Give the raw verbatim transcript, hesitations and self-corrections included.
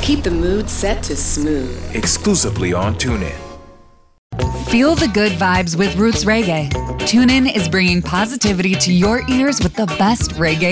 Keep the mood set to smooth. Exclusively on TuneIn. Feel the good vibes with Roots Reggae. TuneIn is bringing positivity to your ears with the best reggae